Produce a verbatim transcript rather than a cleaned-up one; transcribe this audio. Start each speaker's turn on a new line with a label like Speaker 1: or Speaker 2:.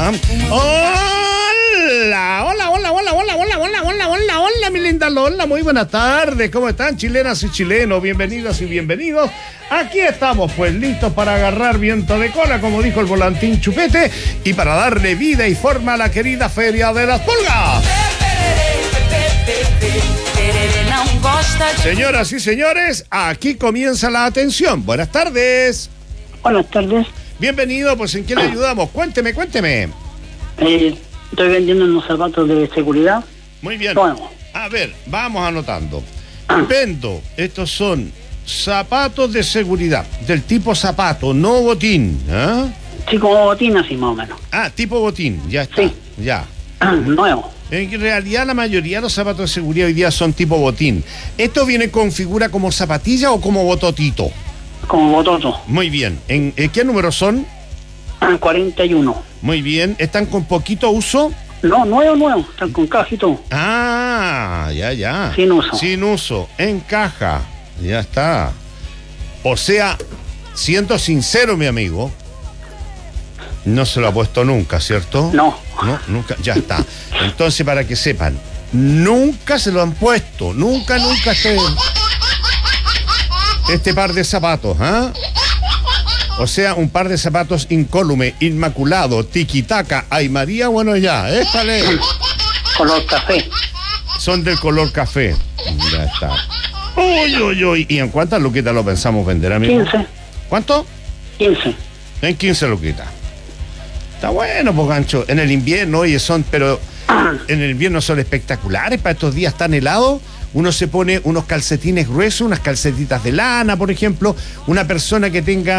Speaker 1: ¿ah? Hola, hola, hola, hola, hola, hola, hola, hola, hola, hola, mi linda Lola, muy buenas tardes, ¿cómo están, chilenas y chilenos? Bienvenidas y bienvenidos. Aquí estamos, pues, listos para agarrar viento de cola, como dijo el volantín Chupete, y para darle vida y forma a la querida Feria de las Pulgas. Señoras y señores, aquí comienza la atención. Buenas tardes.
Speaker 2: Buenas tardes.
Speaker 1: Bienvenido, pues, ¿en qué le ayudamos? Cuénteme, cuénteme.
Speaker 2: Eh, estoy vendiendo unos zapatos de seguridad.
Speaker 1: Muy bien.
Speaker 2: Bueno.
Speaker 1: A ver, vamos anotando. Vendo, estos son zapatos de seguridad, del tipo zapato, no botín. ¿Ah?
Speaker 2: Sí, como botín así más o menos.
Speaker 1: Ah, tipo botín, ya está.
Speaker 2: Sí.
Speaker 1: Ya.
Speaker 2: Nuevo.
Speaker 1: En realidad la mayoría de los zapatos de seguridad hoy día son tipo botín. ¿Esto viene con figura como zapatilla o como bototito?
Speaker 2: Como bototo.
Speaker 1: Muy bien. ¿En, en qué números son?
Speaker 2: cuarenta y uno.
Speaker 1: Muy bien. ¿Están con poquito uso?
Speaker 2: No, nuevo, nuevo. Están con caja y todo.
Speaker 1: Ah, ya, ya.
Speaker 2: Sin uso.
Speaker 1: Sin uso. En caja. Ya está. O sea, siendo sincero, mi amigo, no se lo ha puesto nunca, ¿cierto?
Speaker 2: No.
Speaker 1: No, nunca. Ya está. Entonces, para que sepan, nunca se lo han puesto. Nunca, nunca este, este par de zapatos, ¿ah? O sea, un par de zapatos incólume, inmaculado, tiquitaca, ay María, bueno ya, échale.
Speaker 2: Color café.
Speaker 1: Son del color café. Ya está. Uy, uy, uy. ¿Y en cuántas luquitas lo pensamos vender, amigo?
Speaker 2: quince.
Speaker 1: ¿Cuánto?
Speaker 2: quince.
Speaker 1: En quince luquitas. Está bueno, pues, gancho. En el invierno, oye, son, pero en el invierno son espectaculares para estos días tan helados. Uno se pone unos calcetines gruesos, unas calcetitas de lana, por ejemplo. Una persona que tenga